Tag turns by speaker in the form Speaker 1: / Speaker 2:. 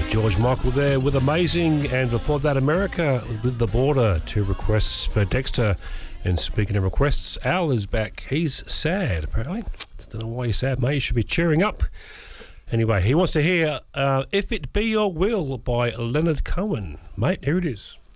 Speaker 1: George Michael there with Amazing, and before that America with The Border. 2 requests for Dexter. And speaking of requests, Al is back. He's sad, apparently. Don't know why he's sad, mate. You should be cheering up. Anyway, he wants to hear If It Be Your Will by Leonard Cohen. Mate, here it is.